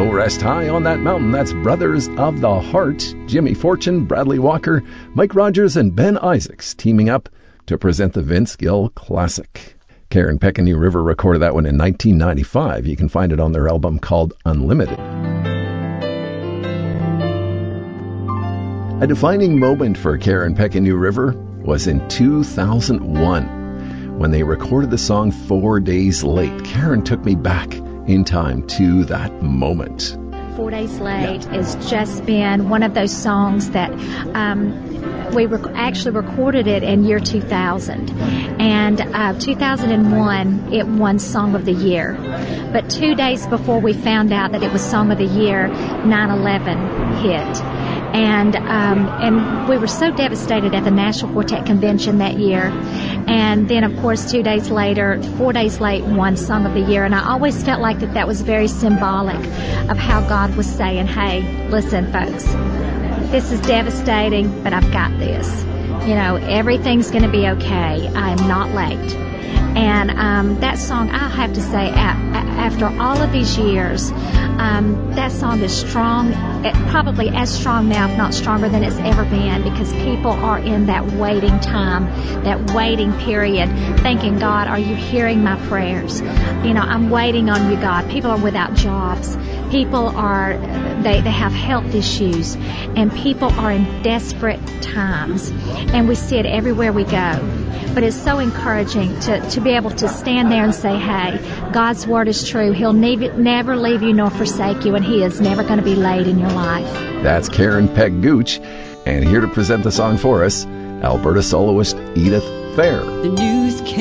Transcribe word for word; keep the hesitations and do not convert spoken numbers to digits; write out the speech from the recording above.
Go Rest High on That Mountain. That's Brothers of the Heart. Jimmy Fortune, Bradley Walker, Mike Rogers, and Ben Isaacs teaming up to present the Vince Gill Classic. Karen Peck and New River recorded that one in nineteen ninety-five. You can find it on their album called Unlimited. A defining moment for Karen Peck and New River was in two thousand one when they recorded the song Four Days Late. Karen took me back in time to that moment. Four Days Late yeah. has just been one of those songs that um, we rec- actually recorded it in year two thousand. And uh, two thousand one, it won Song of the Year. But two days before we found out that it was Song of the Year, nine eleven hit. And um, and we were so devastated at the National Quartet Convention that year. And then, of course, two days later, Four Days Late won Song of the Year. And I always felt like that that was very symbolic of how God was saying, hey, listen, folks, this is devastating, but I've got this. You know, everything's going to be okay. I'm not late. And um, that song, I'll have to say, after all of these years, um, that song is strong, probably as strong now, if not stronger than it's ever been, because people are in that waiting time, that waiting period, thinking, God, are you hearing my prayers? You know, I'm waiting on you, God. People are without jobs. People are, they, they have health issues, and people are in desperate times. And we see it everywhere we go. But it's so encouraging to, to be able to stand there and say, hey, God's word is true. He'll nev- never leave you nor forsake you, and he is never going to be late in your life. That's Karen Peck Gooch. And here to present the song for us, Alberta soloist Edith Fair. The news came